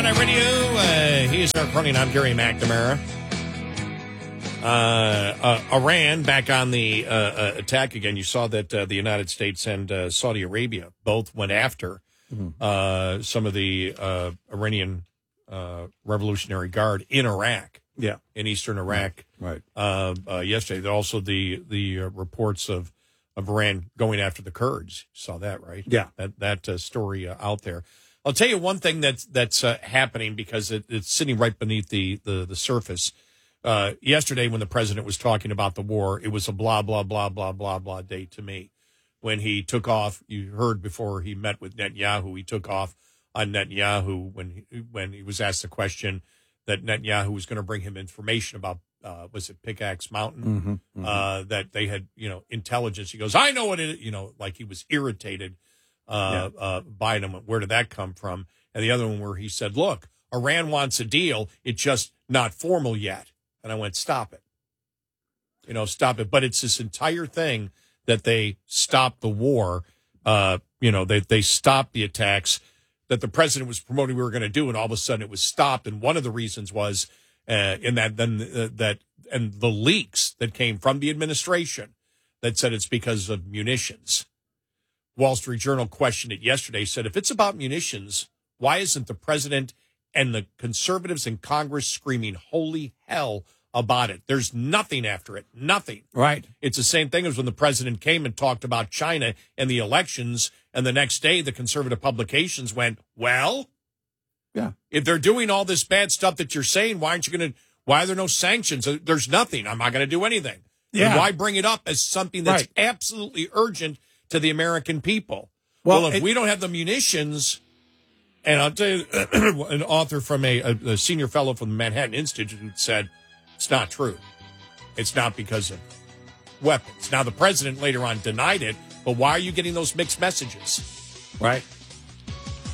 Radio. He's our crony. I'm Gary McNamara. Iran back on the attack again. You saw that the United States and Saudi Arabia both went after some of the Iranian Revolutionary Guard in Iraq. Yeah, in eastern Iraq. Right. Yesterday, also the reports of Iran going after the Kurds. You saw that, right? Yeah. That story out there. I'll tell you one thing that's happening because it's sitting right beneath the surface. Yesterday, when the president was talking about the war, it was a blah, blah, blah, blah, blah, blah day to me. When he took off, you heard before he met with Netanyahu, he took off on Netanyahu when he was asked the question that Netanyahu was going to bring him information about, was it Pickaxe Mountain? That they had, intelligence. He goes, I know what it is, like he was irritated by him. Where did that come from? And the other one where he said, look, Iran wants a deal. It's just not formal yet. And I went, stop it. Stop it. But it's this entire thing that they stopped the war. They stopped the attacks that the president was promoting we were going to do. And all of a sudden it was stopped. And one of the reasons was and the leaks that came from the administration that said it's because of munitions. Wall Street Journal questioned it yesterday, said, if it's about munitions, why isn't the president and the conservatives in Congress screaming holy hell about it? There's nothing after it. Nothing. Right. It's the same thing as when the president came and talked about China and the elections, and the next day the conservative publications went, well, yeah, if they're doing all this bad stuff that you're saying, why are there no sanctions? There's nothing. I'm not going to do anything. Yeah. And why bring it up as something that's absolutely urgent to the American people? Well, if we don't have the munitions, and I'll tell you, an author from a senior fellow from the Manhattan Institute said, it's not true. It's not because of weapons. Now, the president later on denied it, but why are you getting those mixed messages? Right.